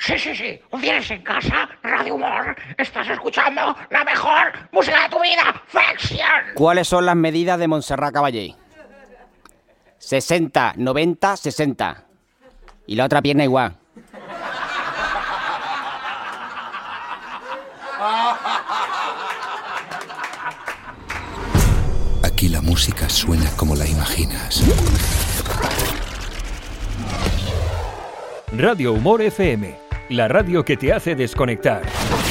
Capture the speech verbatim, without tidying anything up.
Sí, sí, sí. ¿Tienes en casa Radio Humor? Estás escuchando la mejor música de tu vida. ¡Flexión! ¿Cuáles son las medidas de Montserrat Caballé? sesenta, noventa, sesenta. Y la otra pierna igual. Aquí la música suena como la imaginas. Radio Humor F M, la radio que te hace desconectar.